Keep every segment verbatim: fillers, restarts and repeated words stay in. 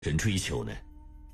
人追求呢？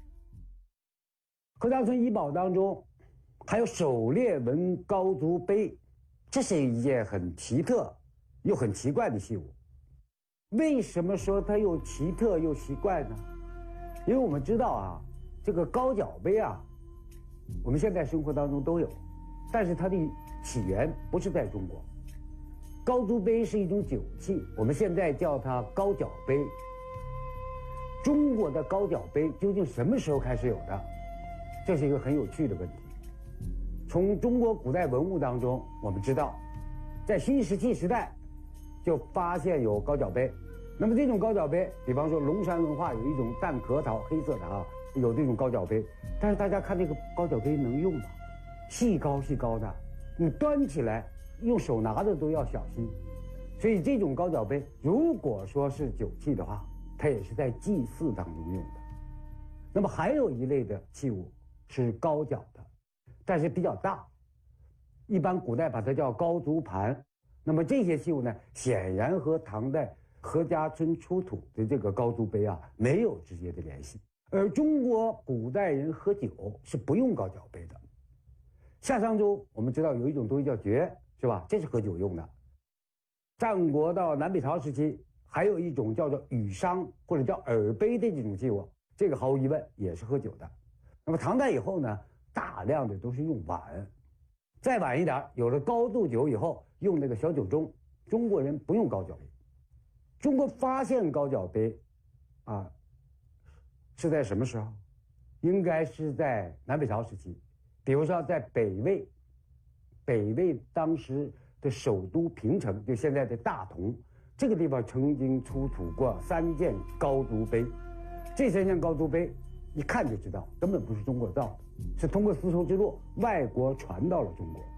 何家村遗宝当中还有狩猎纹高足杯，这是一件很奇特又很奇怪的器物。为什么说它又奇特又奇怪呢？因为我们知道啊，这个高脚杯啊，我们现在生活当中都有，但是它的起源不是在中国。高足杯是一种酒器，我们现在叫它高脚杯。中国的高脚杯究竟什么时候开始有的？这是一个很有趣的问题。从中国古代文物当中，我们知道，在新石器时代就发现有高脚杯。那么这种高脚杯，比方说龙山文化有一种淡核桃黑色的啊，有这种高脚杯。但是大家看这个高脚杯能用吗？细高细高的，你端起来用手拿着都要小心。所以这种高脚杯，如果说是酒器的话，它也是在祭祀当中用的。那么还有一类的器物是高脚的，但是比较大，一般古代把它叫高足盘。那么这些器物呢，显然和唐代何家村出土的这个高足杯啊没有直接的联系。而中国古代人喝酒是不用高脚杯的。夏商周我们知道有一种东西叫爵，是吧？这是喝酒用的。战国到南北朝时期，还有一种叫做羽觞或者叫耳杯的这种器物，这个毫无疑问也是喝酒的。那么唐代以后呢，大量的都是用碗。再晚一点，有了高度酒以后，用那个小酒盅。中国人不用高脚杯。中国发现高脚杯，啊，是在什么时候？应该是在南北朝时期。比如说在北魏，北魏当时的首都平城，就现在的大同这个地方，曾经出土过三件高足杯。这三件高足杯一看就知道根本不是中国造的，是通过丝绸之路外国传到了中国。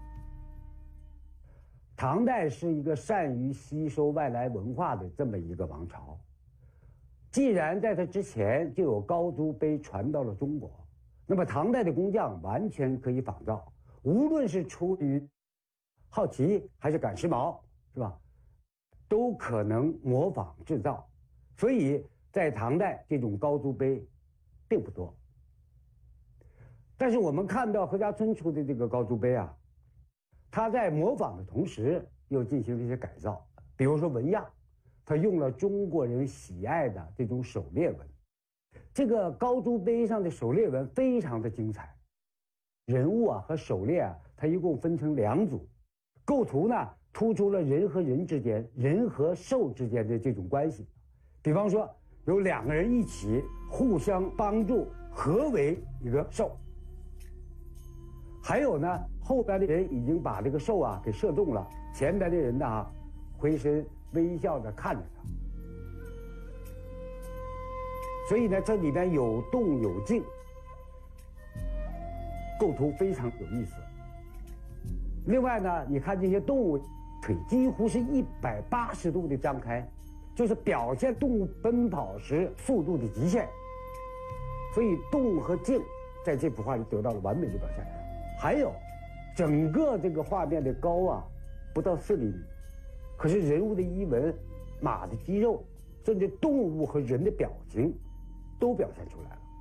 唐代是一个善于吸收外来文化的这么一个王朝，既然在它之前就有高足杯传到了中国，那么唐代的工匠完全可以仿造，无论是出于好奇还是赶时髦，是吧？都可能模仿制造。所以在唐代这种高足杯并不多。但是我们看到何家村出的这个高足杯啊，它在模仿的同时又进行了一些改造。比如说纹样，它用了中国人喜爱的这种狩猎纹。这个高足杯上的狩猎纹非常的精彩，人物啊和狩猎啊，它一共分成两组。构图呢突出了人和人之间、人和兽之间的这种关系。比方说有两个人一起互相帮助，合为一个兽。还有呢，后边的人已经把这个兽啊给射中了，前边的人呢啊回身微笑着看着他。所以呢，这里边有动有静，构图非常有意思。另外呢，你看这些动物腿几乎是一百八十度的张开，就是表现动物奔跑时速度的极限。所以动和静在这幅画里得到了完美的表现。还有整个这个画面的高啊不到四厘米，可是人物的衣纹、马的肌肉，甚至动物和人的表情都表现出来了。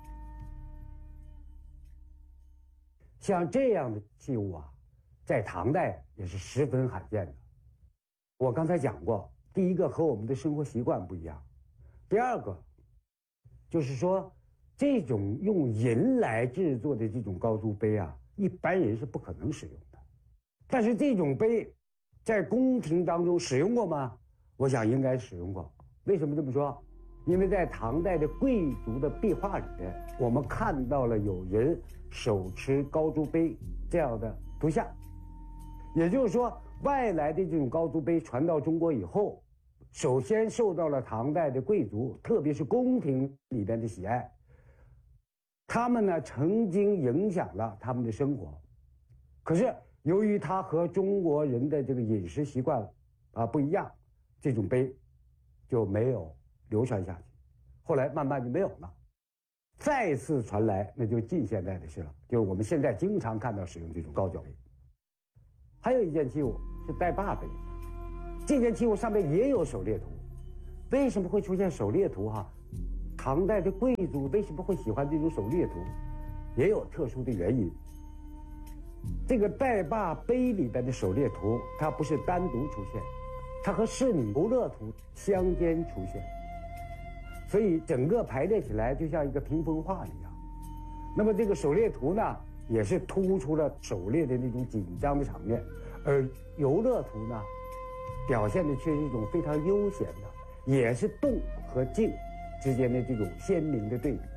像这样的器物啊，在唐代也是十分罕见的。我刚才讲过，第一个和我们的生活习惯不一样，第二个就是说这种用银来制作的这种高足杯啊，一般人是不可能使用的。但是这种杯在宫廷当中使用过吗？我想应该使用过。为什么这么说？因为在唐代的贵族的壁画里面，我们看到了有人手持高足杯这样的图像。也就是说，外来的这种高足杯传到中国以后，首先受到了唐代的贵族，特别是宫廷里边的喜爱。他们呢曾经影响了他们的生活，可是由于它和中国人的这个饮食习惯啊不一样，这种杯就没有流传下去，后来慢慢就没有了。再次传来，那就近现代的事了，就是我们现在经常看到使用这种高脚杯。还有一件器物是带把杯，这件器物上面也有狩猎图。为什么会出现狩猎图哈、啊？ 唐代的贵族为什么会喜欢这种狩猎图，也有特殊的原因。这个代坝碑里边的狩猎图，它不是单独出现，它和仕女游乐图相间出现，所以整个排列起来就像一个屏风画一样。那么这个狩猎图呢，也是突出了狩猎的那种紧张的场面，而游乐图呢，表现的却是一种非常悠闲的，也是动和静之间的这种鲜明的对比。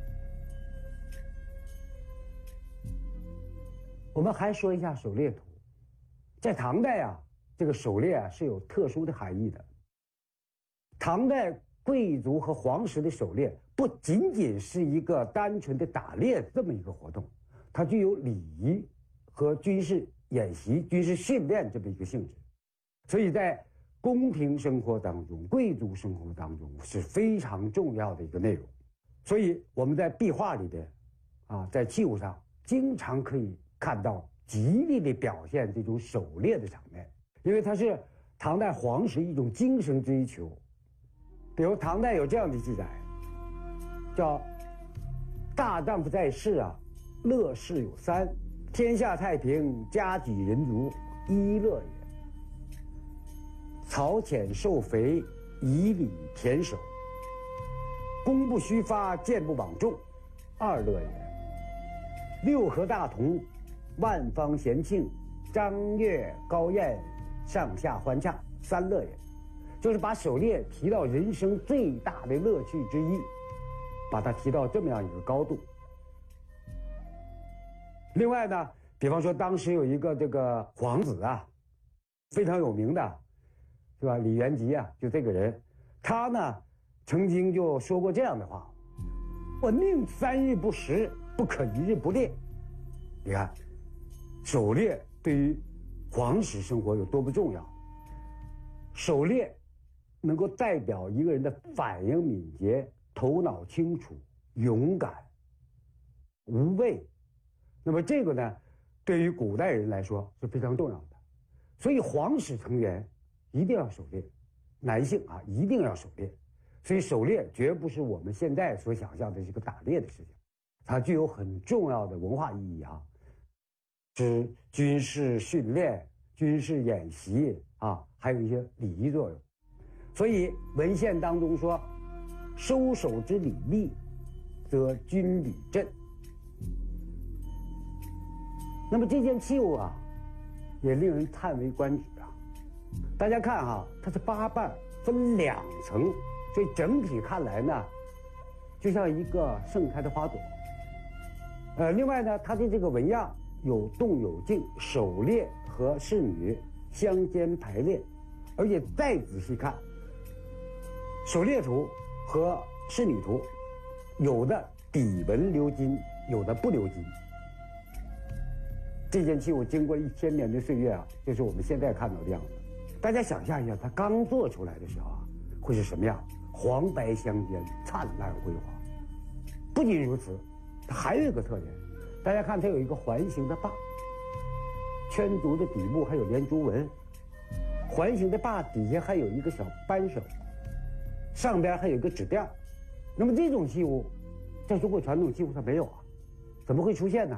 我们还说一下狩猎图，在唐代啊，这个狩猎啊是有特殊的含义的。唐代贵族和皇室的狩猎不仅仅是一个单纯的打猎这么一个活动，它具有礼仪和军事演习、军事训练这么一个性质，所以在宫廷生活当中、贵族生活当中是非常重要的一个内容。所以我们在壁画里边，啊，在器物上经常可以看到极力的表现这种狩猎的场面，因为它是唐代皇室一种精神追求。比如唐代有这样的记载，叫“大丈夫在世啊，乐事有三：天下太平，家己人足，一乐也；草浅瘦肥，以礼田守；弓不虚发，箭不枉中，二乐也；六合大同，万方咸庆，张悦高宴，上下欢畅，三乐也。”就是把狩猎提到人生最大的乐趣之一，把它提到这么样一个高度。另外呢，比方说当时有一个这个皇子啊，非常有名的，是吧？李元吉啊，就这个人，他呢曾经就说过这样的话：“我宁三日不食，不可一日不猎。”你看，狩猎对于皇室生活有多么重要？狩猎能够代表一个人的反应敏捷、头脑清楚、勇敢、无畏。那么这个呢，对于古代人来说是非常重要的。所以皇室成员一定要狩猎，男性啊一定要狩猎。所以狩猎绝不是我们现在所想象的这个打猎的事情，它具有很重要的文化意义啊，是军事训练、军事演习啊，还有一些礼仪作用。所以文献当中说：“收守之礼立，则军旅振。”那么这件器物啊，也令人叹为观止啊。大家看哈，它是八瓣分两层，所以整体看来呢，就像一个盛开的花朵。呃，另外呢，它的这个纹样有动有静，狩猎和仕女相间排列，而且再仔细看，狩猎图和仕女图，有的底纹鎏金，有的不鎏金。这件器物经过一千年的岁月啊，就是我们现在看到的样子。大家想象一下，它刚做出来的时候啊，会是什么样？黄白相间，灿烂辉煌。不仅如此，它还有一个特点，大家看它有一个环形的坝，圈足的底部还有连珠纹，环形的坝底下还有一个小扳手，上边还有一个指垫。那么这种器物，在中国传统器物上没有啊，怎么会出现呢？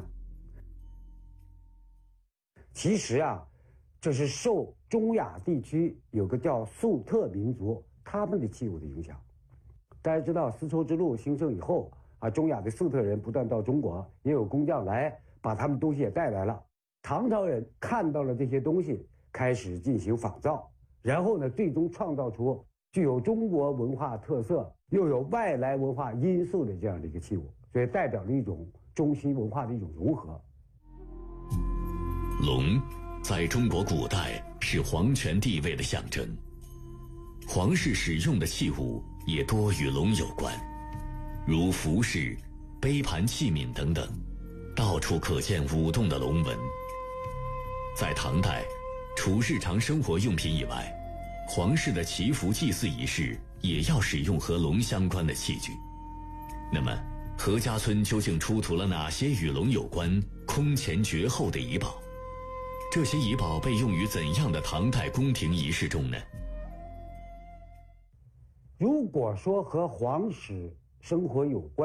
其实啊，这是受中亚地区有个叫粟特民族他们的器物的影响。大家知道丝绸之路兴盛以后啊，中亚的粟特人不断到中国，也有工匠来把他们东西也带来了。唐朝人看到了这些东西，开始进行仿造，然后呢，最终创造出具有中国文化特色又有外来文化因素的这样的一个器物，所以代表了一种中西文化的一种融合。 龙在中国古代是皇权地位的象征，皇室使用的器物也多与龙有关，如服饰、杯盘器皿等等，到处可见舞动的龙纹。在唐代，除日常生活用品以外，皇室的祈福祭祀仪式也要使用和龙相关的器具。那么何家村究竟出土了哪些与龙有关、空前绝后的遗宝？这些遗宝被用于怎样的唐代宫廷仪式中呢？ 如果说和皇室生活有关。